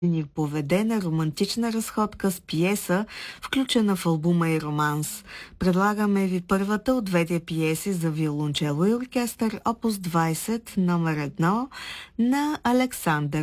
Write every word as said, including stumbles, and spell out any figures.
ни поведе на романтична разходка с пиеса, включена в албума и романс. Предлагаме ви първата от двете пиеси за виолончело и оркестър, опус двайсет, номер едно на Александър